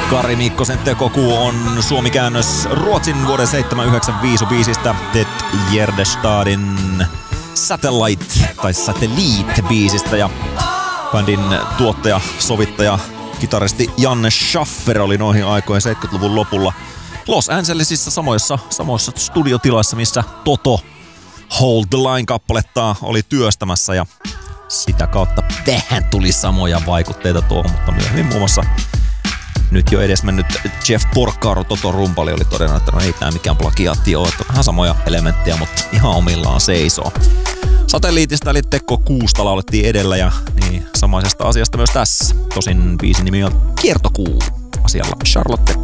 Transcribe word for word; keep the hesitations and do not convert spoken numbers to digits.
Kari Mikkosen Tekokuu on suomikäännös Ruotsin vuoden seitsemänkymmentäyhdeksän biisistä Ted Gärdestadin Satellite tai Satellite-biisistä ja bändin tuottaja, sovittaja, kitaristi Janne Schaffer oli noihin aikoihin seitsemänkymmentäluvun lopulla Los Angelesissa samoissa, samoissa studiotilassa, missä Toto Hold the Line-kappaletta oli työstämässä ja sitä kautta vähän tuli samoja vaikutteita tuohon, mutta myöhemmin muun muassa nyt jo edes mennyt Jeff Porcaro, Toto Rumpali, oli todennut, että no ei tää mikään plagiaatti ole, että on vähän samoja elementtejä, mutta ihan omillaan seisoo. Satelliitista eli Tekko Kuusta laulettiin edellä ja niin samaisesta asiasta myös tässä. Tosin biisin nimi on Kiertokuu asialla Charlotte